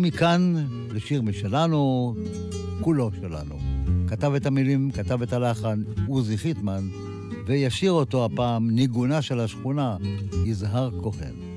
ומכאן לשיר משלנו, כולו שלנו. כתב את המילים, כתב את הלחן, עוזי חיטמן, וישיר אותו הפעם ניגונה של השכונה, יזהר כהן.